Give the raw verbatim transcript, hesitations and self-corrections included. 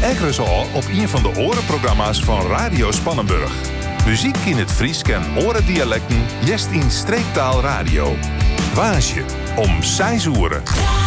Ekkeres al op een van de orenprogramma's van Radio Spannenburg. Muziek in het Fries en orendialecten, jest in streektaal radio. Waasje om zes uur.